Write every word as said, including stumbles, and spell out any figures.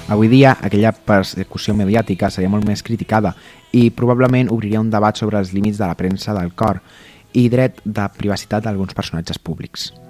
Avui dia, aquella persecució mediàtica seria molt més criticada i probablement obriria un debat sobre els límits de la premsa del cor i dret de privacitat d'alguns personatges públics.